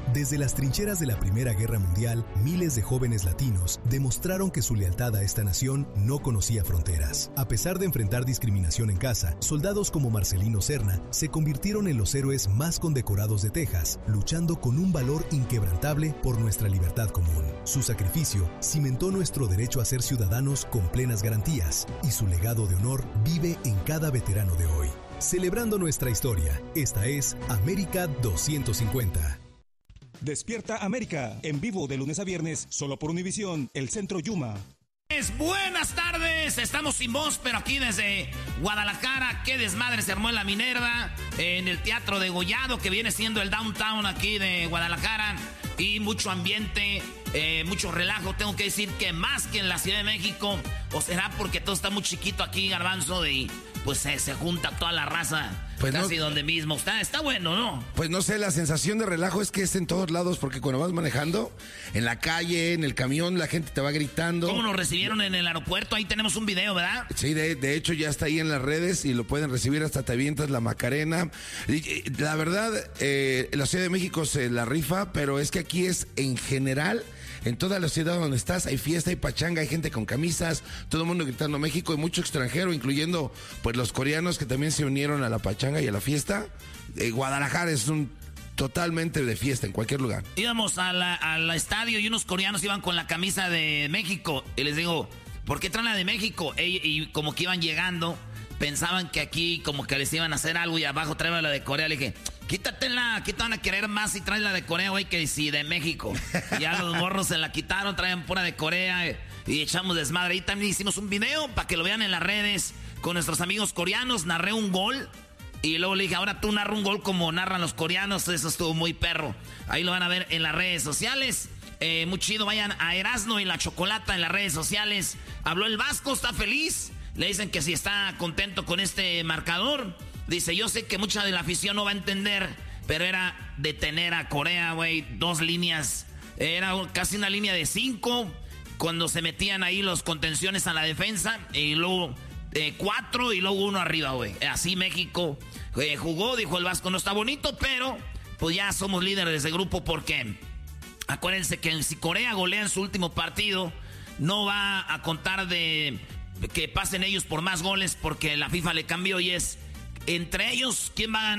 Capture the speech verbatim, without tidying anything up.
Desde las trincheras de la Primera Guerra Mundial, miles de jóvenes latinos demostraron que su lealtad a esta nación no conocía fronteras. A pesar de enfrentar discriminación en casa, soldados como Marcelino Serna se convirtieron en los héroes más condecorados de Texas, luchando con un valor inquebrantable por nuestra libertad común. Su sacrificio cimentó nuestro derecho a ser ciudadanos con plenas garantías, y su legado de honor vive en cada veterano de hoy. Celebrando nuestra historia, esta es América doscientos cincuenta. Despierta América, en vivo de lunes a viernes, solo por Univisión, el Centro Yuma. Buenas tardes, estamos sin voz, pero aquí desde Guadalajara. Qué desmadre se armó en la Minerva, en el Teatro de Gollado, que viene siendo el downtown aquí de Guadalajara. Y mucho ambiente, eh, mucho relajo. Tengo que decir que más que en la Ciudad de México. O será porque todo está muy chiquito aquí, Garbanzo, y pues eh, se junta toda la raza. Pues casi no, donde mismo está, está bueno, ¿no? Pues no sé, la sensación de relajo es que es en todos lados, porque cuando vas manejando, en la calle, en el camión, la gente te va gritando. ¿Cómo nos recibieron en el aeropuerto? Ahí tenemos un video, ¿verdad? Sí, de, de hecho ya está ahí en las redes y lo pueden recibir, hasta te avientas la Macarena. La verdad, eh, la Ciudad de México se la rifa, pero es que aquí es en general. En toda la ciudad donde estás hay fiesta, hay pachanga, hay gente con camisas, todo el mundo gritando México y mucho extranjero, incluyendo pues los coreanos que también se unieron a la pachanga y a la fiesta. Eh, Guadalajara es un totalmente de fiesta en cualquier lugar. Íbamos a la, al estadio y unos coreanos iban con la camisa de México y les digo, ¿por qué traen la de México? Y, y como que iban llegando, pensaban que aquí como que les iban a hacer algo y abajo traen la de Corea. Le dije, quítatela, aquí te van a querer más si traes la de Corea, güey, que si de México. Ya los morros se la quitaron, traen pura de Corea eh, y echamos desmadre. Y también hicimos un video para que lo vean en las redes con nuestros amigos coreanos. Narré un gol y luego le dije, ahora tú narra un gol como narran los coreanos. Eso estuvo muy perro. Ahí lo van a ver en las redes sociales. Eh, muy chido, vayan a Erasno y la Chocolata en las redes sociales. Habló el Vasco, está feliz. Le dicen que si está contento con este marcador. Dice, yo sé que mucha de la afición no va a entender, pero era detener a Corea, güey. Dos líneas, era casi una línea de cinco, cuando se metían ahí los contenciones a la defensa, y luego eh, cuatro y luego uno arriba, güey. Así México eh, jugó, dijo el Vasco, no está bonito, pero pues ya somos líderes de grupo, porque acuérdense que si Corea golea en su último partido, no va a contar de que pasen ellos por más goles, porque la FIFA le cambió y es entre ellos quién va a ganar.